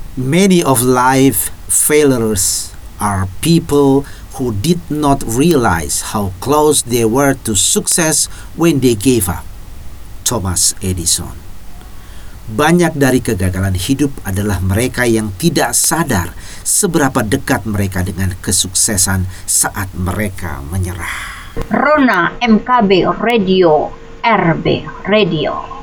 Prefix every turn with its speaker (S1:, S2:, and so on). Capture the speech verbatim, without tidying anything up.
S1: Many of life failures are people who did not realize how close they were to success when they gave up. Thomas Edison. Banyak dari kegagalan hidup adalah mereka yang tidak sadar seberapa dekat mereka dengan kesuksesan saat mereka menyerah.
S2: Rona M K B Radio, R B Radio.